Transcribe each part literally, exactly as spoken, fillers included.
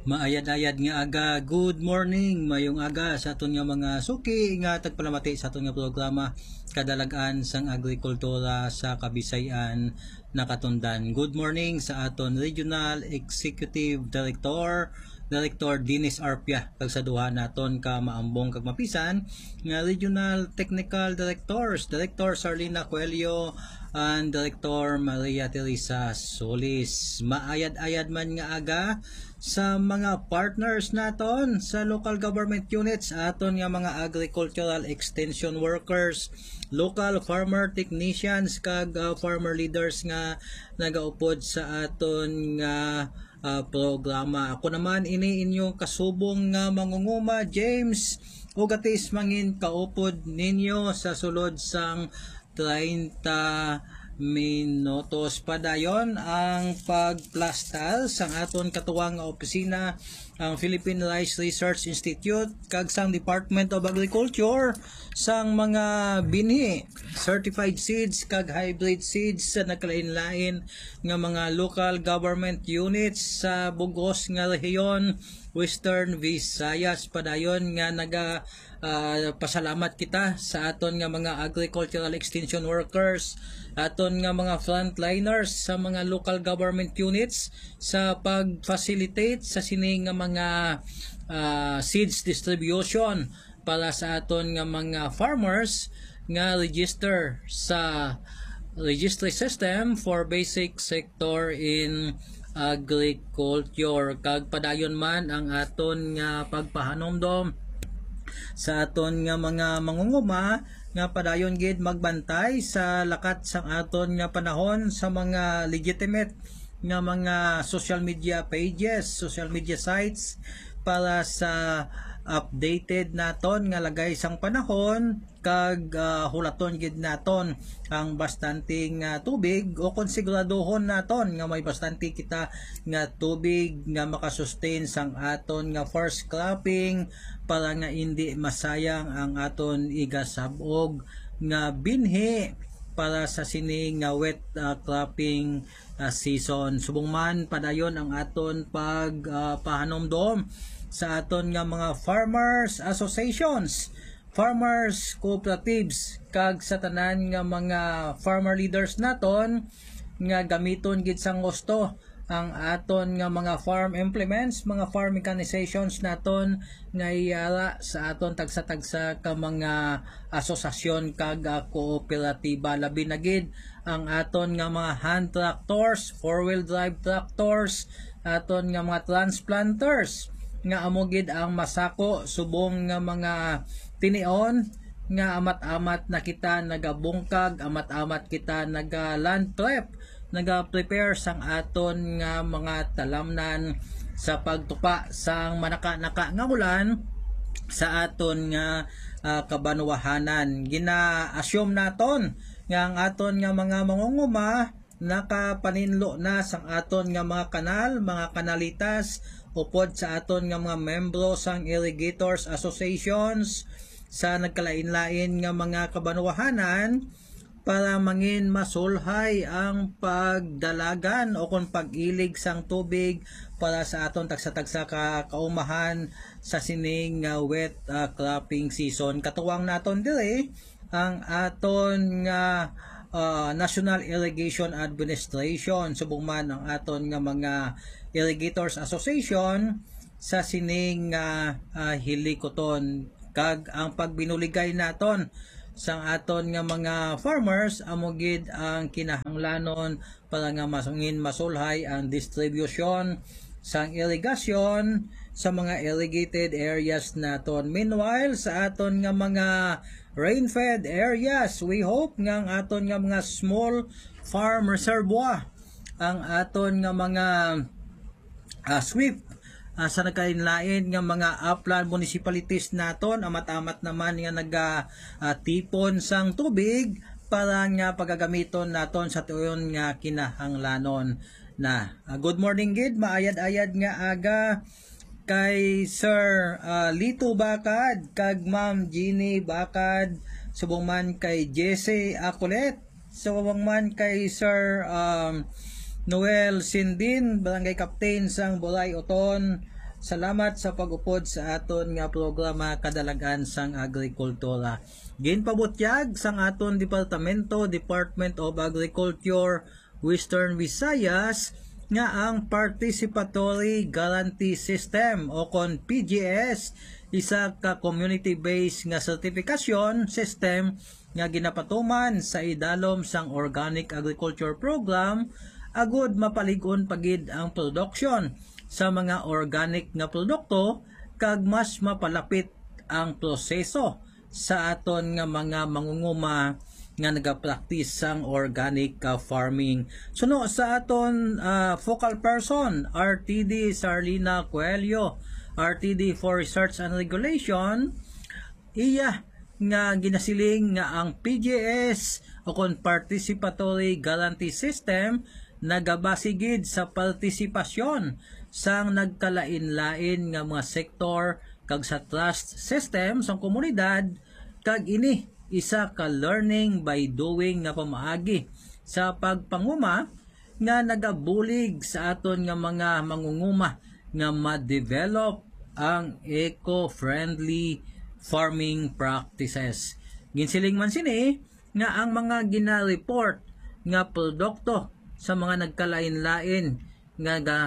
Maayad-ayad nga aga, good morning, mayong aga sa aton nga mga suki nga tagpalamati sa aton nga programa kadalagan sang agrikultura sa Kabisayan nakatundan. Good morning sa aton Regional Executive Director, Director Dennis Arpia, kag sa duha naton ka maambong kag mapisan nga Regional Technical Directors, Director Sarlina Coelho and Director Maria Teresa Solis. Maayad-ayad man nga aga sa mga partners naton sa local government units, aton nga mga agricultural extension workers, local farmer technicians kag uh, farmer leaders nga nagaupod sa aton nga uh, programa. Ako naman ini inyong kasubong nga mangunguma James Ugatis mangin kaupod ninyo sa sulod sang thirty minutos. Padayon ang pagplastal sang aton katuwang nga opisina ang Philippine Rice Research Institute kag sang Department of Agriculture sang mga binhi, certified seeds kag hybrid seeds sa nagkalain-lain nga mga local government units sa bugos nga rehiyon Western Visayas. Padayon nga naga uh, pasalamat kita sa aton nga mga agricultural extension workers, aton nga mga frontliners sa mga local government units sa pag-facilitate sa sining nga mga uh, seeds distribution para sa aton nga mga farmers nga register sa registry system for basic sector in agriculture. Kag padayon man ang aton nga pagpahanomdom sa aton nga mga mangunguma nga padayon gid magbantay sa lakat sang aton nga panahon sa mga legitimate nga mga social media pages, social media sites para sa updated naton nga lagay sang panahon kag uh, hulaton gid naton ang bastanting uh, tubig o kung siguraduhon naton nga may bastante kita nga tubig nga makasustain sang aton nga first cropping para nga hindi masayang ang aton igasabog nga binhi para sa sining nga wet uh, cropping uh, season. Subong man padayon ang aton pag uh, pahanomdom sa aton nga mga farmers associations, farmers cooperatives kag sa tanan nga mga farmer leaders naton nga gamiton gid sang gusto ang aton nga mga farm implements, mga farm mechanizations naton nga iyara sa aton tagsa-tagsa ka mga asosasyon kag uh, kooperatiba. Labi na gid ang aton nga mga hand tractors, four-wheel drive tractors, aton nga mga transplanters nga amogid ang masako subong nga mga tinion nga amat-amat na kita nagabungkag, amat-amat kita naga land prep, naga-prepare sang aton nga mga talamnan sa pagtupa sang manaka-naka nga ulan sa aton nga uh, kabanwahanan. Gina-assume naton nga ang aton nga mga mangunguma nakapaninlo na sang aton nga mga kanal, mga kanalitas upod sa aton nga mga membro sang irrigators associations sa nagkalain-lain nga mga kabanwahanan para mangin masulhay ang pagdalagan o kung pag-ilig sang tubig para sa aton tagsa-tagsa ka kaumahan sa sining uh, wet uh, cropping season. Katuwang naton dire ang aton nga uh, National Irrigation Administration, subong man ang aton nga mga Irrigators Association sa sining uh, uh, hilikoton. Kag ang pagbinuligay naton sang aton nga mga farmers amogid ang kinahanglanon para nga masungin masulhay ang distribution sang irrigation sa mga irrigated areas naton. Meanwhile sa aton nga mga rain-fed areas, we hope nga ang aton nga mga small farm reservoir, ang aton nga mga uh, sweep uh, sa nagkainlain nga mga upland municipalities naton, amat-amat naman nga naga-tipon uh, sang tubig para nga pagagamiton naton sa tuyon nga kinahanglanon na. Uh, good morning gid, maayad-ayad nga aga kay Sir uh, Lito Bakad kag Ma'am Jeannie Bakad, subong man kay Jesse Aculet, subong man kay Sir um, Noel Sindin, Barangay Captain sang Bulay Oton, Salamat sa pag-upod sa aton nga programa Kadalagan sang Agrikultura. Ginpabutyag sang aton departamento, Department of Agriculture, Western Visayas, nga ang Participatory Guarantee System o kon P G S, isa ka community-based nga certification system nga ginapatuman sa idalom sang Organic Agriculture Program agud mapalig-on pagid ang production sa mga organic nga produkto kag mas mapalapit ang proseso sa aton nga mga mangunguma nga nagapractice sang organic uh, farming. Suno sa aton uh, focal person R T D Sarlina Coelho, R T D for Research and Regulation, iya nga ginasiling nga ang P G S o kon Participatory Guarantee System nagabasigid sa partisipasyon sang nagkalain-lain nga mga sektor kag sa trust system sang komunidad, kag ini isa ka learning by doing nga pamaagi sa pagpanguma nga nagabulig sa aton nga mga mangunguma nga ma-develop ang eco-friendly farming practices. Ginsiling man sini nga ang mga gina-report nga produkto sa mga nagkalain-lain nga ga,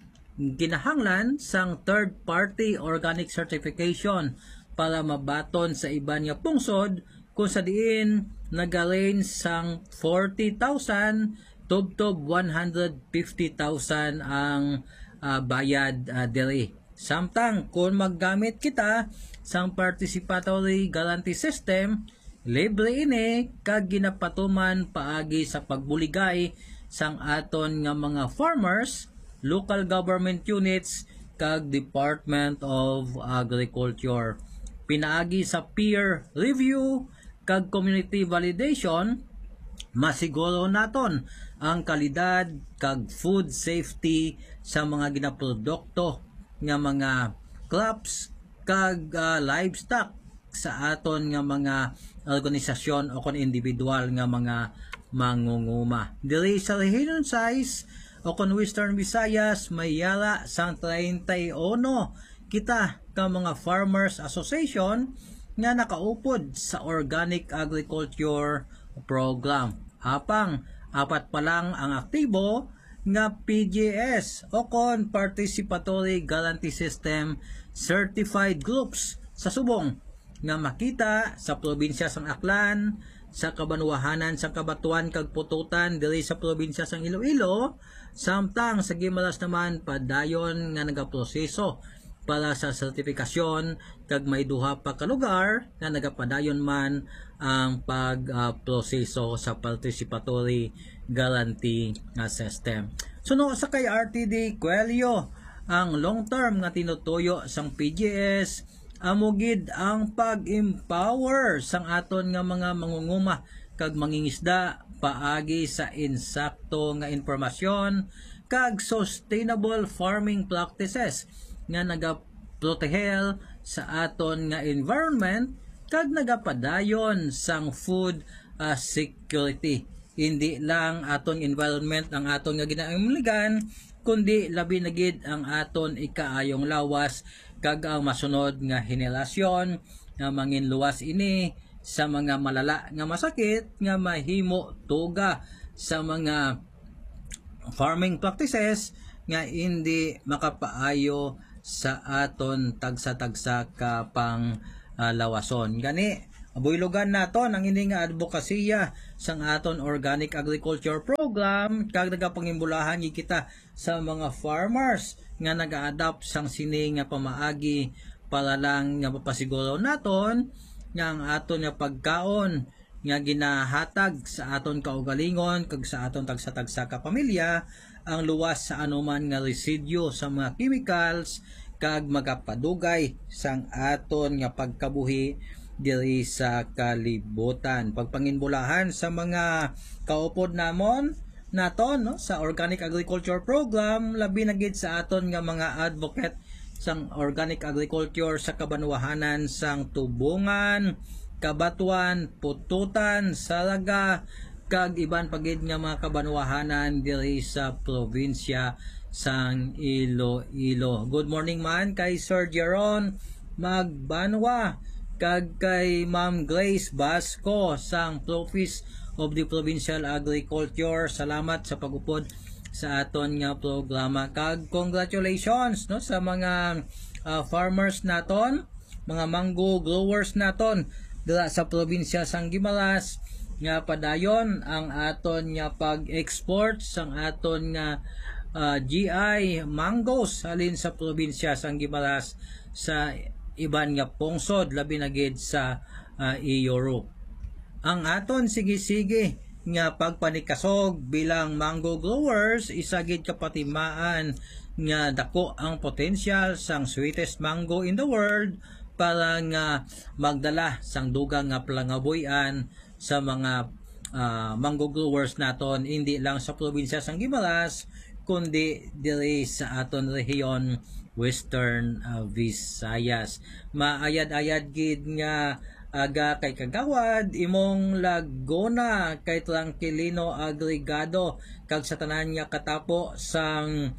ginahanglan sang third party organic certification para mabaton sa iban nga pungsod kung sa diin nag-range sang forty thousand tubtob one hundred fifty thousand ang uh, bayad uh, diri. Samtang kung maggamit kita sang participatory guarantee system, libre ini kag ginapatuman paagi sa pagbuligay sang aton nga mga farmers, local government units kag Department of Agriculture. Pinaagi sa peer review kag community validation, masiguro naton ang kalidad kag food safety sa mga ginaprodukto nga mga crops kag uh, livestock sa aton nga mga organisasyon o kon individual nga mga mangunguma. Diri sa region size o kon Western Visayas may yara sang thirty-one kita ka mga farmers association nga nakaupod sa organic agriculture program. Apang apat pa lang ang aktibo nga P G S o kon Participatory Guarantee System certified groups sa subong nga makita sa probinsya sang Aklan, sa kabanwahanan sa Kabatuan kag Pututan diri sa probinsya sang Iloilo, samtang sa Guimaras naman padayon nga nagaproseso para sa sertifikasyon kag may duha pa ka lugar nga nagapadayon man ang pagproseso uh, sa participatory guarantee uh, system. Suno sa kay R T D Coelho, ang long term nga tinutuyo sang P G S amugid ang pag-empower sang aton nga mga mangunguma kag mangingisda paagi sa insakto nga impormasyon kag sustainable farming practices nga nagaprotehel sa aton nga environment kag nagapadayon sang food uh, security. Hindi lang aton environment ang aton nga ginaamligan, kundi labi na gid ang aton ikaayong lawas kag ang masunod nga henerasyon nga manginluwas ini sa mga malala nga masakit nga mahimo tuga sa mga farming practices nga hindi makapaayo sa aton tagsa-tagsa ka pang uh, lawason. Gani abuylogan naton ang ini nga advokasya sang aton organic agriculture program kag nagapangimbulahan kita sa mga farmers nga naga-adapt sang sini nga pamaagi para lang nga mapasiguro naton nga ang aton nga pagkaon nga ginahatag sa aton kaugalingon kag sa aton tagsa-tagsa ka pamilya ang luwas sa anuman nga residue sa mga chemicals kag magapadugay sang aton nga pagkabuhi diri sa kalibutan. Pagpanginbulahan sa mga kaupod namon naton no sa Organic Agriculture Program, labi na gid sa aton nga mga advocate sang organic agriculture sa kabanwahanan sang Tubungan, Kabatuan, Pututan, Saraga kag iban pagid nga mga kabanwahanan diri sa probinsya sang Iloilo. Good morning man kay Sir Jeron Magbanwa kag kay Ma'am Grace Basco sang Office of the Provincial Agriculture. Salamat sa pagupod sa aton nga programa. Kag congratulations no sa mga uh, farmers naton, mga mango growers naton dira sa probinsya sang Guimaras nga padayon ang aton nga pag-export sang aton nga uh, G I mangoes halin sa probinsya sang Guimaras sa iban nga pungsod labi na gid sa uh, Europe. Ang aton sige-sige nga pagpanikasog bilang mango growers isagid kapatimaan nga dako ang potential sang sweetest mango in the world para nga magdala sang dugang nga plangaboyan sa mga uh, mango growers naton hindi lang sa probinsya sang Guimaras kundi diri sa aton rehiyon Western uh, Visayas. Maayad-ayad gid nga aga kay Kagawad imong Laguna kay Tranquilino Agregado kag sa tanan nga katapo sang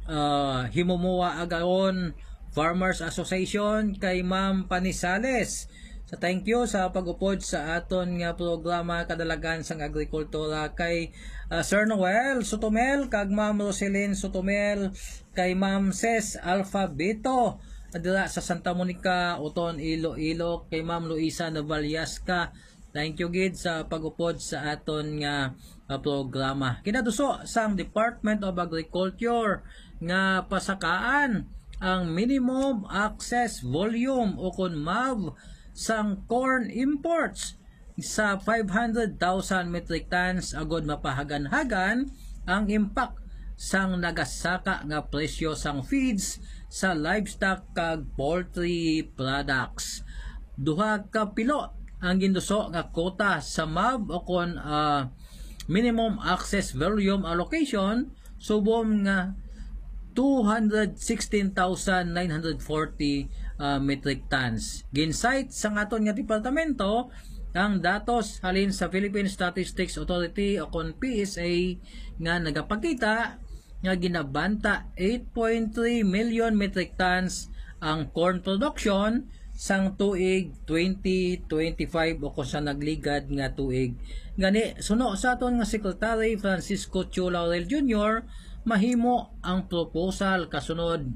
uh, himumuwa agaon Farmers Association kay Ma'am Panisales. So thank you sa pag-upod sa aton nga programa kadalagan sang agrikultura kay uh, Sir Noel Sotomel kag Ma'am Roselyn Sotomel kay Ma'am Ces Alfabeto adira sa Santa Monica, Uton, Iloilo kay Ma'am Luisa Navallasca. Thank you gid sa pag-upod sa aton nga uh, programa. Kinaduso sang Department of Agriculture nga pasakaan ang minimum access volume o kun M A V sang corn imports sa five hundred thousand metric tons agod mapahagan-hagan ang impact sang nagasaka nga presyo sang feeds sa livestock kag poultry products. Duha ka pilo ang ginduso nga quota sa M A V o kon uh, minimum access volume allocation subom nga two hundred sixteen thousand nine hundred forty uh, metric tons. Ginsight sa aton nga departamento ang datos halin sa Philippine Statistics Authority o kon P S A nga nagapakita nga ginabanta eight point three million metric tons ang corn production sang tuig twenty twenty-five o kung sa nagligad nga tuig. Gani suno sa aton nga Secretary Francisco Chu Laurel Junior mahimo ang proposal kasunod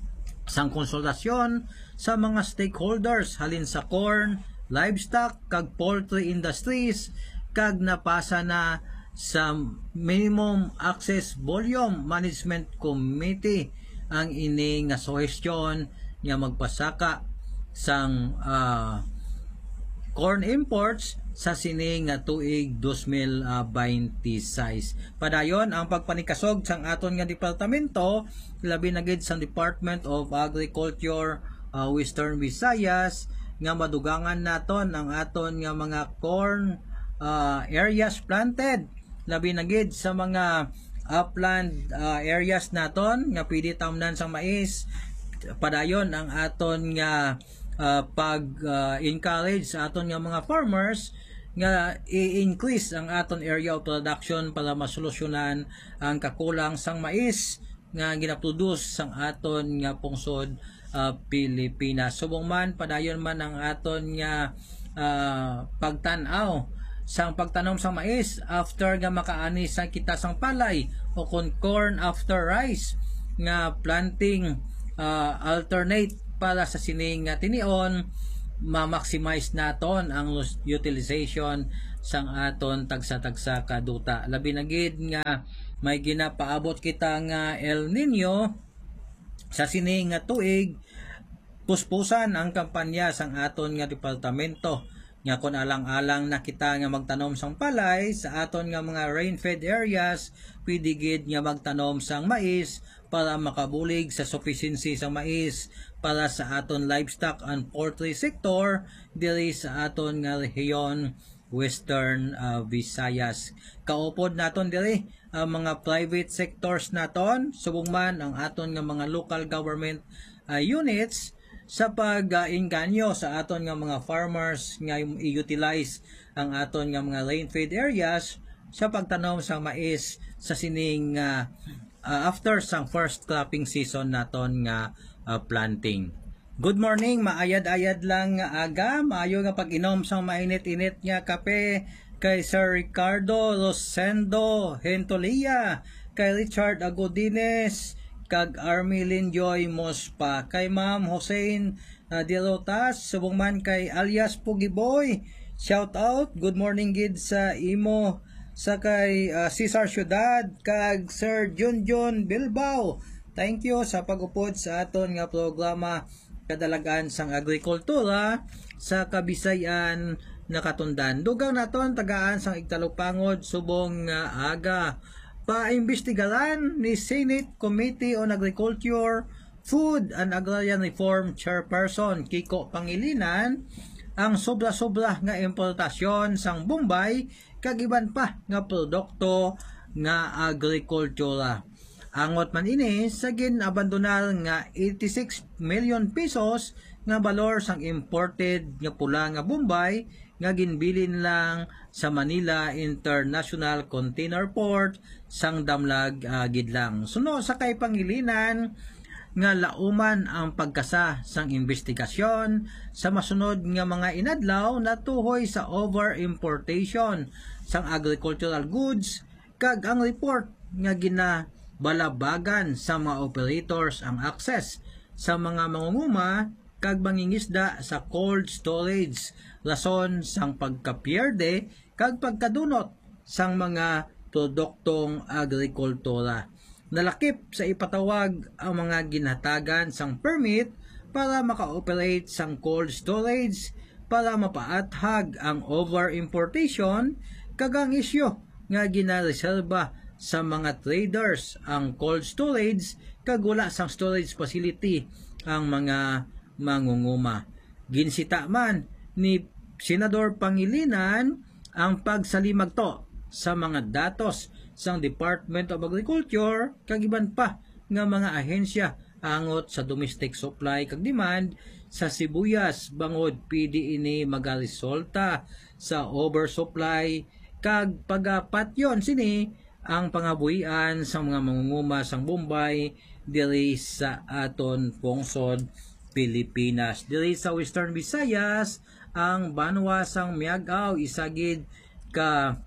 sang konsultasyon sa mga stakeholders halin sa corn, livestock kag poultry industries kag napasa na sa Minimum Access Volume Management Committee ang ini nga suhestyon nga magpasaka sang uh, corn imports sa sini nga tuig twenty twenty-six. Padayon ang pagpanikasog sang aton nga departamento labi na gid sang Department of Agriculture uh, Western Visayas nga madugangan naton ang aton nga mga corn uh, areas planted labi na gid sa mga upland uh, areas naton nga pwede tamnan sang mais. Padayon ang aton nga uh, pag-encourage uh, sa aton nga mga farmers nga i-increase ang aton area of production para masolusyonan ang kakulang sang mais nga ginaproduce sang aton nga pungsod uh, Pilipinas. Subong man padayon man ang aton nga uh, pagtan-aw sang pagtanom sang mais after nga makaani sa kita sang palay o kon corn after rice nga planting uh, alternate para sa sining nga tinion ma-maximize naton ang utilization sang aton tagsa-tagsa kaduta. Labi na gid nga may ginapaabot kita nga El Nino sa sining nga tuig puspusan ang kampanya sang aton nga departamento nga kun alang-alang na kita nga magtanom sang palay sa aton nga mga rain-fed areas pwede gid nga magtanom sang mais para makabulig sa sufficiency sang mais para sa aton livestock and poultry sector diri sa aton nga rehiyon Western uh, Visayas. Kaupod naton diri ang uh, mga private sectors naton subong man ang aton nga mga local government uh, units sa pag-inganyo sa aton nga mga farmers nga i-utilize ang aton nga mga rain-fed areas sa pagtanom sa mais sa sining uh, uh, after sang first cropping season naton nga uh, planting. Good morning, maayad-ayad lang nga aga, maayo nga pag-inom sang mainit-init nga kape kay Sir Ricardo Rosendo Hentolia, kay Richard Agodines, kag Armilin Joy Mospa, kay Ma'am Hussein uh, Dirotas, subong man kay alias Pugiboy. Shout out, good morning gid sa imo, sa kay uh, Cesar Ciudad, kag Sir Junjun Bilbao. Thank you sa pag-upod sa aton nga programa kadalagan sang agrikultura sa Kabisayan nakatundan. Dugaw naton tagaan sang igtalupangod subong nga uh, aga. Paimbestigaran ni Senate Committee on Agriculture, Food and Agrarian Reform Chairperson Kiko Pangilinan ang sobra-sobra nga importasyon sang Bombay kag iban pa nga produkto nga agrikultura. Angot man ini sa ginabandonar nga eighty-six million pesos nga balor sang imported nga pula nga Bombay nga ginbilin lang sa Manila International Container Port sang damlag uh, gidlang. Suno sa kay Pangilinan nga lauman ang pagkasa sang investigasyon sa masunod nga mga inadlaw na tuhoy sa over-importation sang agricultural goods kag ang report nga ginabalabagan sa mga operators ang access sa mga mangunguma kag mangingisda sa cold storage rason sang pagkapierde kag pagkadunot sang mga produktong agrikultura. Nalakip sa ipatawag ang mga ginhatagan sang permit para maka-operate sang cold storage para mapaathag ang over-importation kag ang isyu nga ginareserba sa mga traders ang cold storage kag wala sang storage facility ang mga mangunguma. Ginsita man ni Senador Pangilinan ang pagsalimagto sa mga datos sang Department of Agriculture kag iban pa nga mga ahensya angot sa domestic supply kag demand sa sibuyas bangod pidi ini magaresulta sa oversupply kag pagapatyon sini ang pangabuhian sa mga mangunguma sang Bombay diri sa aton pungsod Pilipinas. Diri sa Western Visayas ang banwa sang Miagaw isagid ka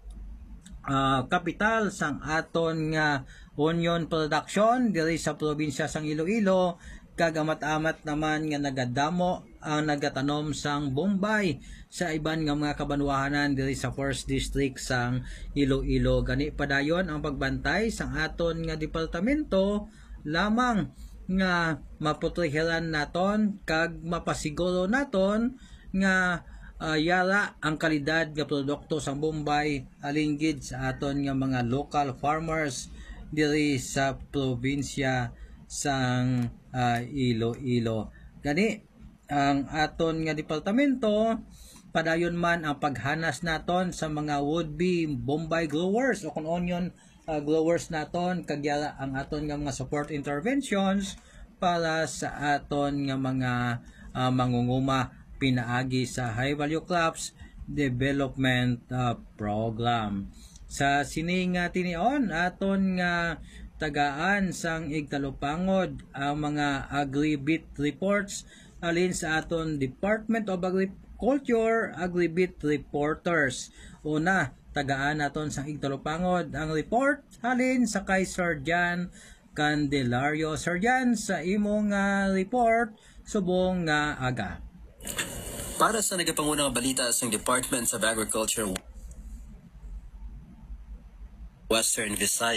uh, kapital sang aton nga onion production diri sa probinsya sang Iloilo kag amat-amat naman nga nagadamo ang nagatanom sang Bombay sa iban nga mga kabanwahanan diri sa first district sang Iloilo. Gani padayon ang pagbantay sang aton nga departamento lamang nga maproteheran naton kag mapasiguro naton nga uh, yara ang kalidad nga produkto sang Bombay alinggid sa aton nga mga local farmers diri sa probinsya sang uh, Iloilo. Gani ang aton nga departamento padayon man ang paghanas naton sa mga would-be Bombay growers o kung onion uh, growers naton kag yara ang aton nga mga support interventions para sa aton nga mga uh, mangunguma pinaagi sa High Value Crops Development uh, Program. Sa sining nga tinion aton nga tagaan sang igtalupangod ang mga Agribit reports alin sa aton Department of Agriculture Agribit reporters. Una, tagaan naton sang igtalupangod ang report halin sa kay Sir Jan Candelario. Sir Jan, sa imong uh, report subong nga uh, aga. Para sa nagapangunang balita sa Department of Agriculture Western Visayas